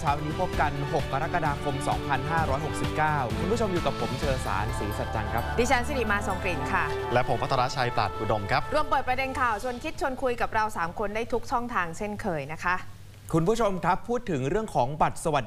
เช้านี้พบกัน 6 กรกฎาคม 2569 คุณผู้ชมอยู่กับผมเชอสารศรีสัจจันทร์ครับดิฉันสิริมาทรงกลิ่นค่ะและผมพัทรชัยปราดอุดมครับร่วมเปิดประเด็นข่าวชวนคิดชวนคุยกับเรา3คนได้ทุกช่องทางเช่นเคยนะคะคุณผู้ชมครับพูดถึงเรื่องของบัตรสวัส